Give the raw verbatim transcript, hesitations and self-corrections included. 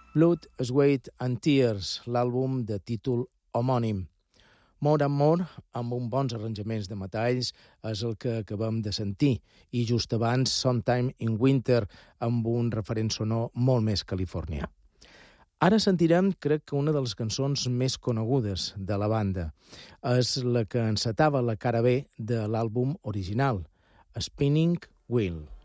Blood, Sweat and Tears, l'àlbum de títol homònim. More and More, amb uns bons arranjaments de metalls, és el que acabem de sentir, i just abans Sometime in Winter, amb un referent sonor molt més californià. Ara sentirem, crec que una de les cançons més conegudes de la banda. És la que encetava la cara B de l'àlbum original, Spinning Wheel.